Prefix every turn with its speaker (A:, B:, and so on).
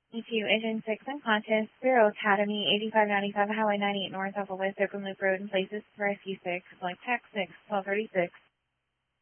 A: EQ Engine 6 in contest, Bureau Academy, 8595 Highway 98 North off of West Open Loop Road in places for SU6, select TAC 6, 1236.